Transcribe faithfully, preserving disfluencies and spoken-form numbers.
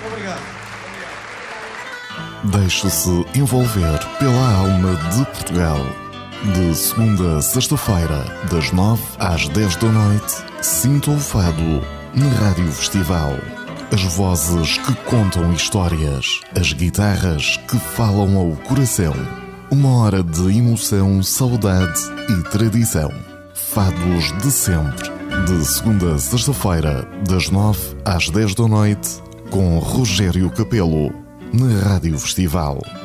Obrigado. Deixe-se envolver pela alma de Portugal. De segunda a sexta-feira, das nove às dez da noite, sinta o fado na Rádio Festival. As vozes que contam histórias, as guitarras que falam ao coração. Uma hora de emoção, saudade e tradição. Fados de sempre. De segunda a sexta-feira, das nove às dez da noite, com Rogério Capelo, na Rádio Festival.